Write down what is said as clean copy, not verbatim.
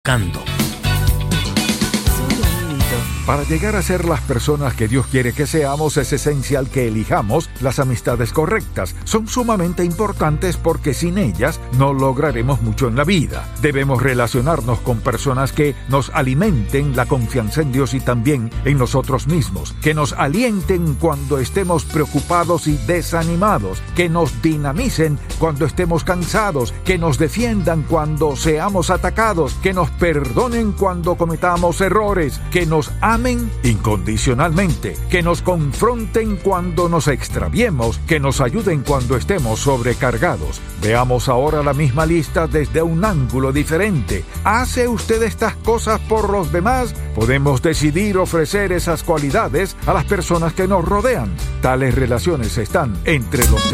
Canto. Para llegar a ser las personas que Dios quiere que seamos, es esencial que elijamos las amistades correctas. Son sumamente importantes porque sin ellas no lograremos mucho en la vida. Debemos relacionarnos con personas que nos alimenten la confianza en Dios y también en nosotros mismos, que nos alienten cuando estemos preocupados y desanimados, que nos dinamicen cuando estemos cansados, que nos defiendan cuando seamos atacados, que nos perdonen cuando cometamos errores, que nos amen incondicionalmente, que nos confronten cuando nos extraviemos, que nos ayuden cuando estemos sobrecargados. Veamos ahora la misma lista desde un ángulo diferente. ¿Hace usted estas cosas por los demás? Podemos decidir ofrecer esas cualidades a las personas que nos rodean. Tales relaciones están entre los